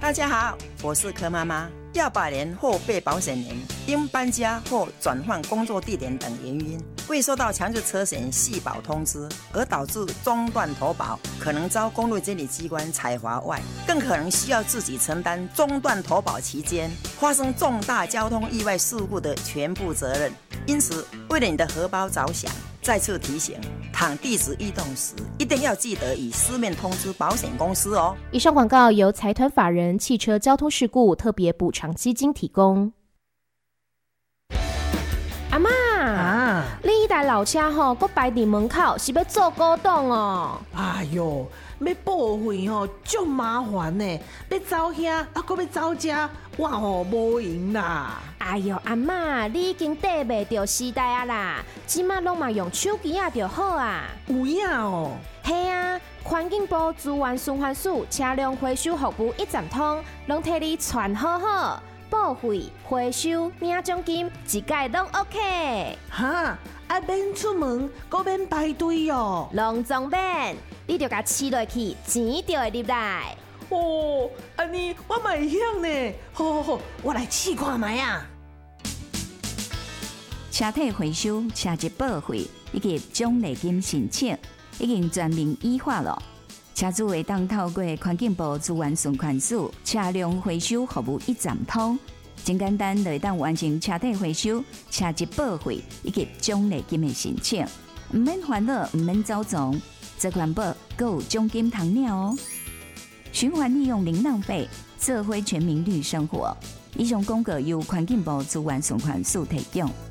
大家好，我是柯妈妈。100年或被保险人因搬家或转换工作地点等原因，未收到强制车险续保通知，而导致中断投保，可能遭公路监理机关采罚外，更可能需要自己承担中断投保期间发生重大交通意外事故的全部责任。因此，为了你的荷包着想，再次提醒，倘地址异动时，一定要记得以书面通知保险公司哦。 以上广告由财团法人汽车交通事故特别补偿基金提供。阿嬷，你迄台老车吼，搁摆伫门口，是要做古董哦？ 哎哟，要报废吼，足麻烦呢。要走遐，啊，搁要走遮，我吼无闲啦。 哎哟，阿嬷，你已经跟袂着时代啊啦，即马拢嘛用手机啊就好啊。 有影哦。 嘿啊，环境部资源循环署车辆回收服务一站通，拢替你传好好。报废、回收、领奖金，一概拢 OK。 哈，啊免出门，搁免排队哦。 拢总免，你就甲饲落去，钱就会入来。 哦，安尼我嘛会晓呢。好，我来试看卖啊。 车体回收、车籍报废以及奖励金申请，已经全面依法了。车主会当透过环境部资源循环署车辆回收服务一站通，真简单就会当完成车体回收、车籍报废以及奖励金的申请，唔免烦恼，唔免走总，这款保还有奖金通领哦。循环利用零浪费，社会全民绿生活。以上广告由环境部资源循环署提供。